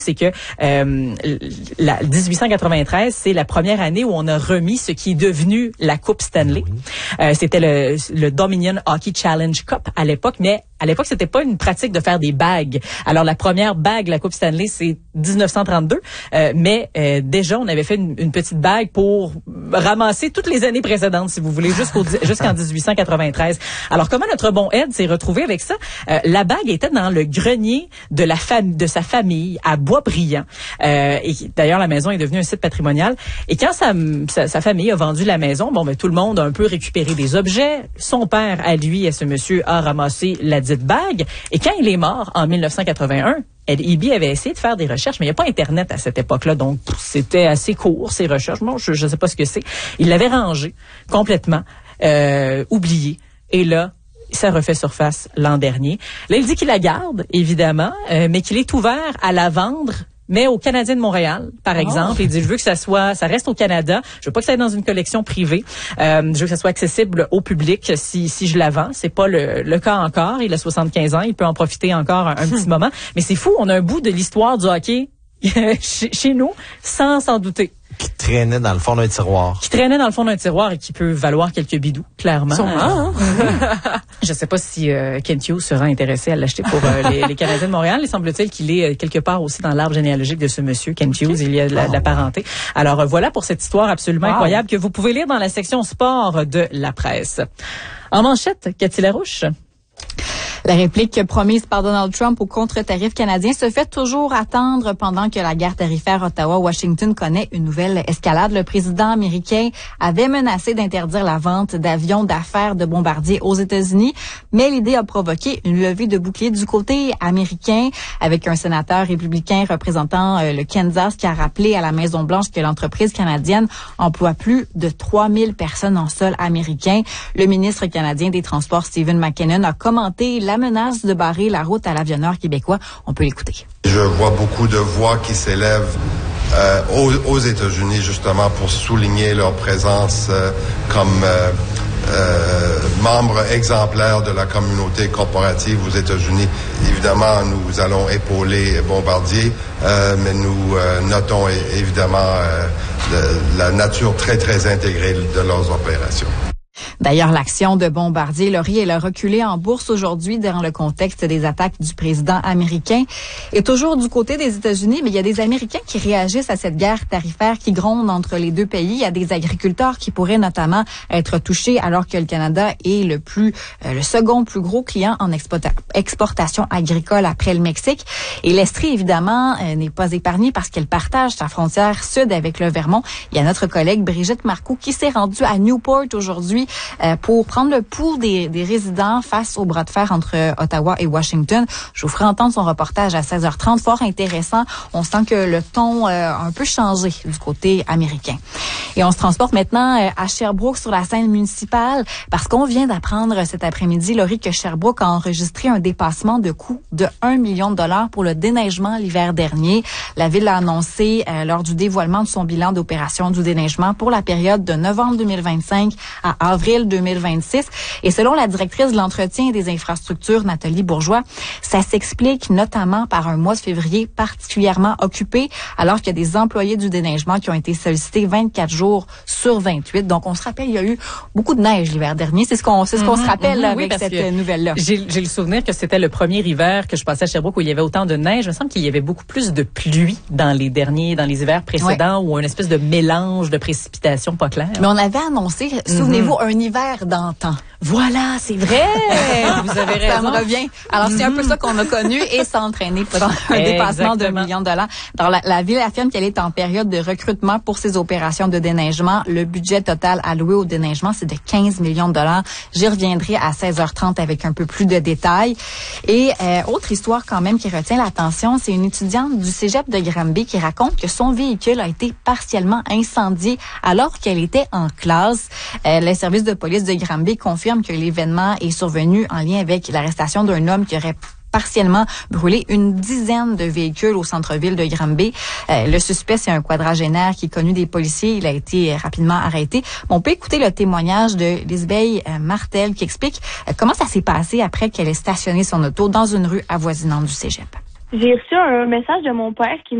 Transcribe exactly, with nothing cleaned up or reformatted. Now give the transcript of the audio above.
c'est que euh, la dix-huit cent quatre-vingt-treize, c'est la première année où on a remis ce qui est devenu la Coupe Stanley. Oui. Euh, c'était le, le Dominion Hockey Challenge Cup à l'époque, mais à l'époque, c'était pas une pratique de faire des bagues. Alors, la première bague, la Coupe Stanley, c'est dix-neuf cent trente-deux, euh, mais euh, déjà, on avait fait une, une petite bague pour ramasser toutes les années précédentes, si vous voulez, jusqu'au jusqu'en dix-huit cent quatre-vingt-treize. Alors, comment notre bon Ed s'est retrouvé avec ça? Euh, la bague était dans le grenier de la fam- de sa famille à Boisbriand. Euh, et d'ailleurs, la maison est devenue un site patrimonial. Et quand sa, sa, sa famille a vendu la maison, bon, ben tout le monde a un peu récupéré des objets. Son père, à lui, à ce monsieur, a ramassé la dite bague. Et quand il est mort, en dix-neuf cent quatre-vingt-un, Ed Eby avait essayé de faire des recherches, mais il n'y a pas Internet à cette époque-là, donc c'était assez court, ces recherches. Bon, je ne sais pas ce que c'est. Il l'avait rangé complètement, euh, oublié. Et là, ça refait surface l'an dernier. Là, il dit qu'il la garde, évidemment, euh, mais qu'il est ouvert à la vendre, mais au Canadien de Montréal, par exemple. Oh. Il dit, je veux que ça soit, ça reste au Canada. Je veux pas que ça aille dans une collection privée. Euh, je veux que ça soit accessible au public si, si je la vends. C'est pas le, le cas encore. Il a soixante-quinze ans. Il peut en profiter encore un, un petit moment. Mais c'est fou. On a un bout de l'histoire du hockey chez, chez nous, sans s'en douter. Qui traînait dans le fond d'un tiroir. Qui traînait dans le fond d'un tiroir et qui peut valoir quelques bidous, clairement. Sûrement, hein? Je sais pas si euh, Kent Hughes sera intéressé à l'acheter pour euh, les, les Canadiens de Montréal. Il semble-t-il qu'il est euh, quelque part aussi dans l'arbre généalogique de ce monsieur, Kent Hughes. Okay. Il y a de la, de la parenté. Alors euh, voilà pour cette histoire absolument wow. incroyable que vous pouvez lire dans la section sport de la presse. En manchette, Cathy Larouche. La réplique promise par Donald Trump au contre-tarif canadien se fait toujours attendre pendant que la guerre tarifaire Ottawa-Washington connaît une nouvelle escalade. Le président américain avait menacé d'interdire la vente d'avions d'affaires de bombardiers aux États-Unis, mais l'idée a provoqué une levée de bouclier du côté américain avec un sénateur républicain représentant euh, le Kansas qui a rappelé à la Maison-Blanche que l'entreprise canadienne emploie plus de trois mille personnes en sol américain. Le ministre canadien des Transports, Stephen McKinnon, a commenté la menace de barrer la route à l'avionneur québécois. On peut l'écouter. Je vois beaucoup de voix qui s'élèvent euh, aux, aux États-Unis justement pour souligner leur présence euh, comme euh, euh, membre exemplaire de la communauté corporative aux États-Unis. Évidemment, nous allons épauler Bombardier, euh, mais nous euh, notons é- évidemment euh, de, la nature très, très intégrée de leurs opérations. D'ailleurs, l'action de Bombardier Laurier, elle a reculé en bourse aujourd'hui dans le contexte des attaques du président américain. Et toujours du côté des États-Unis, mais il y a des Américains qui réagissent à cette guerre tarifaire qui gronde entre les deux pays. Il y a des agriculteurs qui pourraient notamment être touchés alors que le Canada est le plus, euh, le second plus gros client en exporta- exportation agricole après le Mexique. Et l'Estrie, évidemment, euh, n'est pas épargnée parce qu'elle partage sa frontière sud avec le Vermont. Il y a notre collègue Brigitte Marcoux qui s'est rendue à Newport aujourd'hui Euh, pour prendre le pouls des, des résidents face au bras de fer entre euh, Ottawa et Washington. Je vous ferai entendre son reportage à seize heures trente, fort intéressant. On sent que le ton euh, a un peu changé du côté américain. Et on se transporte maintenant euh, à Sherbrooke sur la scène municipale parce qu'on vient d'apprendre cet après-midi, Laurie, que Sherbrooke a enregistré un dépassement de coût de un million de dollars pour le déneigement l'hiver dernier. La ville l'a annoncé euh, lors du dévoilement de son bilan d'opération du déneigement pour la période de novembre deux mille vingt-cinq à avril deux mille vingt-six. Et selon la directrice de l'entretien et des infrastructures, Nathalie Bourgeois, ça s'explique notamment par un mois de février particulièrement occupé, alors qu'il y a des employés du déneigement qui ont été sollicités vingt-quatre jours sur vingt-huit. Donc, on se rappelle, il y a eu beaucoup de neige l'hiver dernier. C'est ce qu'on, c'est ce qu'on mm-hmm, se rappelle mm-hmm, là, avec oui, cette nouvelle-là. J'ai, j'ai le souvenir que c'était le premier hiver que je passais à Sherbrooke où il y avait autant de neige. Il me semble qu'il y avait beaucoup plus de pluie dans les derniers, dans les hivers précédents, ouais. Ou une espèce de mélange de précipitations pas claires. Mais on avait annoncé, souvenez-vous, mm-hmm. un hiver d'antan. Voilà, c'est vrai. Vous avez raison. Ça me revient. Alors, c'est un peu ça qu'on a connu et s'entraîner pour un dépassement d'un million de dollars. Alors, la, la ville affirme qu'elle est en période de recrutement pour ses opérations de déneigement. Le budget total alloué au déneigement, c'est de quinze millions de dollars. J'y reviendrai à seize heures trente avec un peu plus de détails. Et euh, autre histoire quand même qui retient l'attention, c'est une étudiante du cégep de Granby qui raconte que son véhicule a été partiellement incendié alors qu'elle était en classe. Euh, le service de police de Granby confirme que l'événement est survenu en lien avec l'arrestation d'un homme qui aurait partiellement brûlé une dizaine de véhicules au centre-ville de Granby. Euh, le suspect, c'est un quadragénaire qui est connu des policiers. Il a été rapidement arrêté. On peut écouter le témoignage de Lisbeth euh, Martel qui explique euh, comment ça s'est passé après qu'elle ait stationné son auto dans une rue avoisinante du cégep. J'ai reçu un message de mon père qui